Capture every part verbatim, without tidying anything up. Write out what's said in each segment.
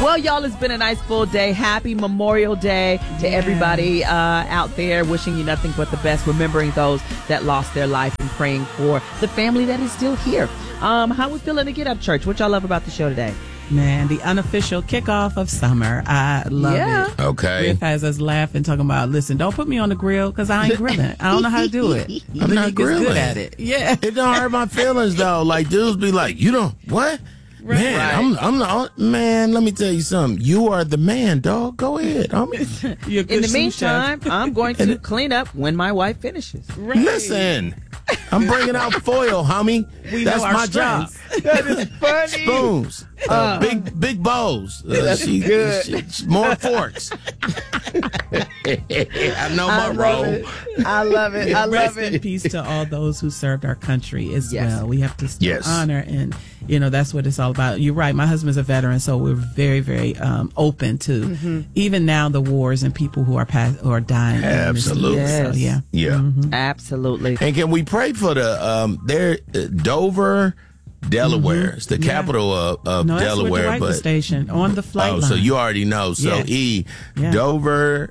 Well, y'all, it's been a nice full day. Happy Memorial Day to yeah. everybody uh, out there. Wishing you nothing but the best. Remembering those that lost their life and praying for the family that is still here. Um, how we feeling to Get Up Church? What y'all love about the show today? Man, the unofficial kickoff of summer. I love yeah. it. Okay. Riff has us laughing, talking about, listen, don't put me on the grill because I ain't grilling. I don't know how to do it. I'm not grilling. Good at it. Yeah. It don't hurt my feelings, though. Like, dudes be like, you don't, what? Right. Man, Right. I'm, I'm not, man, let me tell you something. You are the man, dog. Go ahead. I'm, You're a good In the sous meantime, chef. I'm going to clean up when my wife finishes. Right. listen, I'm bringing out foil, homie. We That's know our my strengths. job. That is funny. Spoons, uh, Uh. big big bowls. Uh, That's she, good. she- more forks. I know my I love role. it. I love it. I Rest love in it. peace to all those who served our country as Yes. well. We have to still Yes. honor, and you know that's what it's all about. You're right. My husband's a veteran, so we're very, very um, open to Mm-hmm. even now the wars and people who are pass- who are dying. Absolutely. So, yeah. Yeah. Absolutely. And can we pray for the um there uh, Dover, Delaware? It's the Yeah. capital of, of No, that's Delaware, where Dwight but was stationed on the flight oh, line. so you already know. So Yes. E Yeah. Dover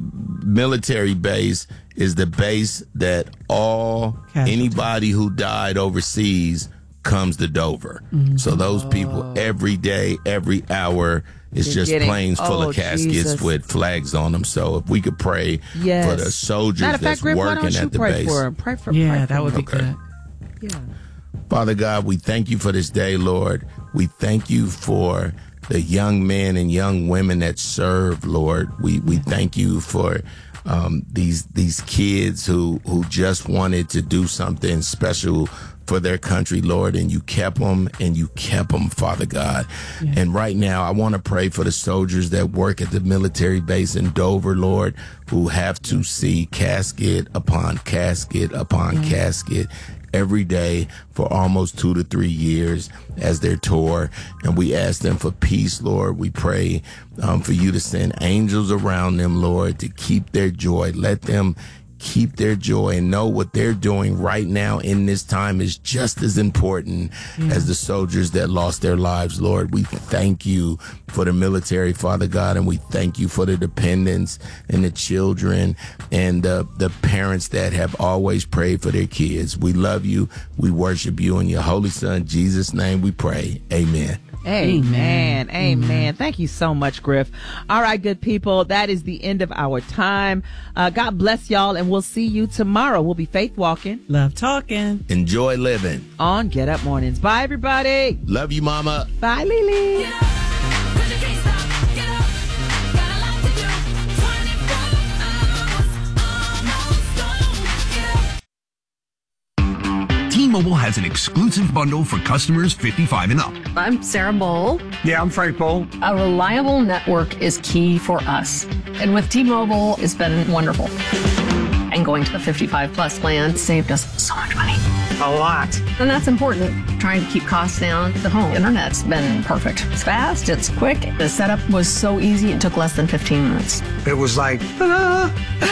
military base is the base that all Casualty. anybody who died overseas comes to Dover. Mm-hmm. So those people every day, every hour, it's You're just getting- planes full oh, of caskets Jesus. with flags on them. So if we could pray Yes. for the soldiers Matter of fact, that's Griff, why working don't you at the pray base. for him? Pray for Yeah, pray for that would be Okay. good. Yeah. Father God, we thank you for this day, Lord. We thank you for the young men and young women that serve, Lord. We we thank you for um, these these kids who who just wanted to do something special for their country, Lord, and you kept them and you kept them, Father God. Yeah. And right now, I want to pray for the soldiers that work at the military base in Dover, Lord, who have to see casket upon casket upon Yeah. casket every day for almost two to three years as their tour. And we ask them for peace, Lord. We pray um, for you to send angels around them, Lord, to keep their joy. Let them keep their joy and know what they're doing right now in this time is just as important Yeah. as the soldiers that lost their lives, Lord. We thank you for the military, Father God, and we thank you for the dependents and the children and the, the parents that have always prayed for their kids. We love you. We worship you. In your holy son, Jesus' name we pray. Amen. Amen. Amen. Thank you so much, Griff. All right, good people. That is the end of our time. Uh, God bless y'all, and we'll see you tomorrow. We'll be faith walking Love talking. Enjoy living. on Get Up Mornings. Bye, everybody. Love you, Mama. Bye, Lily. T-Mobile has an exclusive bundle for customers fifty-five and up. I'm Sarah Bowl. Yeah, I'm Frank Bowl. A reliable network is key for us. And with T-Mobile, it's been wonderful. And going to the fifty-five plus plan saved us so much money. A lot. And that's important. Trying to keep costs down. The home internet's been perfect. It's fast, it's quick. The setup was so easy, it took less than fifteen minutes. It was like, ta-da!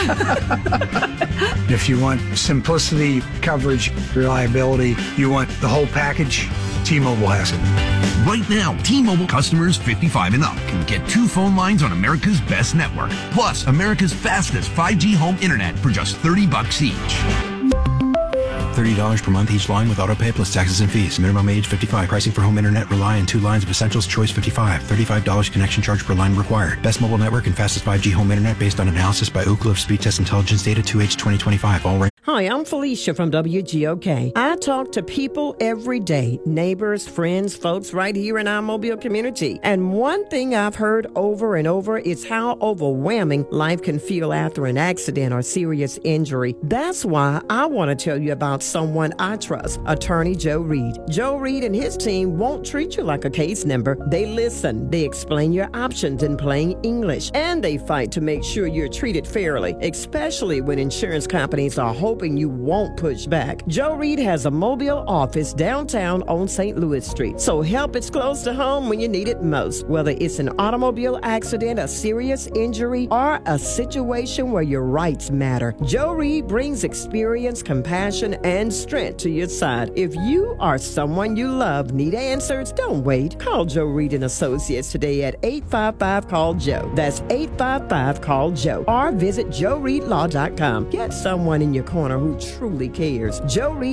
If you want simplicity, coverage, reliability, you want the whole package, T-Mobile has it. Right now, T-Mobile customers fifty-five and up can get two phone lines on America's best network, plus America's fastest five G home internet for just thirty bucks each. thirty dollars per month each line with autopay plus taxes and fees. Minimum age fifty-five. Pricing for home internet rely on two lines of Essentials Choice fifty-five. thirty-five dollars connection charge per line required. Best mobile network and fastest five G home internet based on analysis by Oak Cliff Speed Test Intelligence Data two H twenty twenty-five. All range. Hi, I'm Felicia from W G O K. I talk to people every day, neighbors, friends, folks right here in our Mobile community. And one thing I've heard over and over is how overwhelming life can feel after an accident or serious injury. That's why I want to tell you about someone I trust, Attorney Joe Reed. Joe Reed and his team won't treat you like a case number. They listen, they explain your options in plain English, and they fight to make sure you're treated fairly, especially when insurance companies are holding hoping you won't push back. Joe Reed has a mobile office downtown on Saint Louis Street, so help is close to home when you need it most. Whether it's an automobile accident, a serious injury, or a situation where your rights matter, Joe Reed brings experience, compassion, and strength to your side. If you or someone you love need answers, don't wait. Call Joe Reed and Associates today at eight five five, call Joe. That's eight five five, call Joe. Or visit joe reed law dot com. Get someone in your corner who truly cares. Joe Reed